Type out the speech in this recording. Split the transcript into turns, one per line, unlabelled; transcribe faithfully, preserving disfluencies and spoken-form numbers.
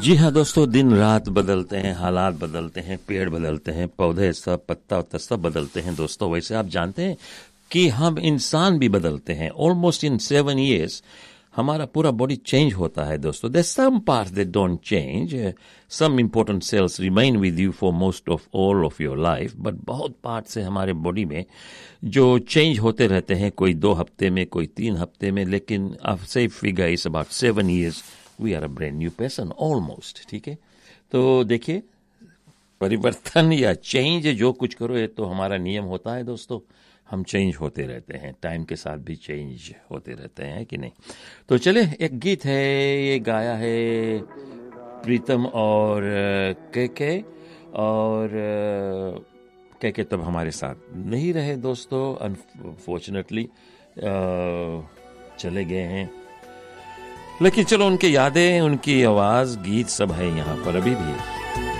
जी हाँ दोस्तों, दिन रात बदलते हैं, हालात बदलते हैं, पेड़ बदलते हैं, पौधे सब, पत्ता उत्ता सब बदलते हैं दोस्तों। वैसे आप जानते हैं कि हम इंसान भी बदलते हैं। ऑलमोस्ट इन सेवन ईयर्स हमारा पूरा बॉडी चेंज होता है दोस्तों। There some parts that don't change, some important sales remain with you for most of all of your life, but बहुत पार्ट्स है हमारे बॉडी में जो चेंज होते रहते हैं, कोई दो हफ्ते में, कोई तीन हफ्ते में, लेकिन अब से figure is about seven years we are a brand new person almost. ठीक है, तो देखिए, परिवर्तन या चेंज जो कुछ करो ये तो हमारा नियम होता है दोस्तों। हम चेंज होते रहते हैं, टाइम के साथ भी चेंज होते रहते हैं कि नहीं। तो चले, एक गीत है, ये गाया है प्रीतम और के के और के के तब हमारे साथ नहीं रहे दोस्तों, अनफॉर्चुनेटली चले गए हैं। लेकिन चलो, उनकी यादें, उनकी आवाज, गीत सब है यहाँ पर अभी भी।